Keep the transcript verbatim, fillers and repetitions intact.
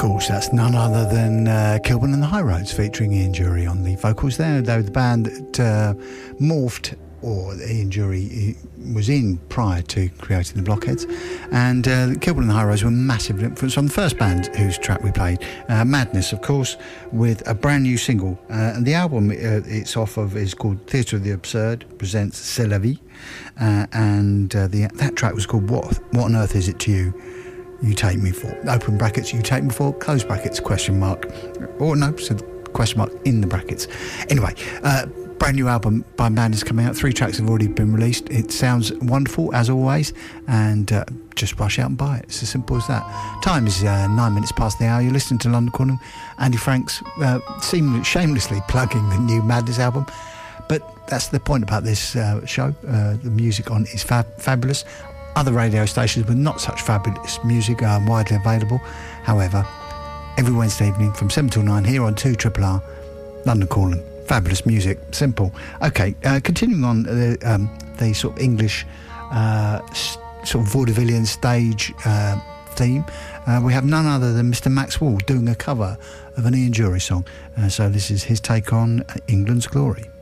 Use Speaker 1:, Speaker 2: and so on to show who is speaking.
Speaker 1: course, that's none other than uh, Kilburn and the High Roads featuring Ian Dury on the vocals there. They were the band that uh, morphed, or Ian Dury was in prior to creating the Blockheads. And uh, Kilburn and the High Roads were massive influence on the first band whose track we played, uh, Madness, of course, with a brand new single. Uh, and the album uh, it's off of is called Theatre of the Absurd presents C'est la vie. Uh, and uh, the, that track was called What, What on Earth Is It to You? You Take Me For? Open brackets, you take me for? Close brackets, question mark. Or no, so question mark in the brackets. Anyway, uh, brand new album by Madness coming out. Three tracks have already been released. It sounds wonderful, as always, and uh, just rush out and buy it. It's as simple as that. Time is uh, nine minutes past the hour. You're listening to London Calling. Andy Franks uh, seem shamelessly plugging the new Madness album. But that's the point about this uh, show. Uh, the music on is fab- fabulous. Other radio stations with not such fabulous music are widely available. However, every Wednesday evening from seven till nine here on two Triple R, London Calling. Fabulous music, simple. Okay, uh, continuing on the, um, the sort of English uh, s- sort of vaudevillian stage uh, theme, uh, we have none other than Mister Max Wall doing a cover of an Ian Dury song. Uh, so this is his take on England's Glory.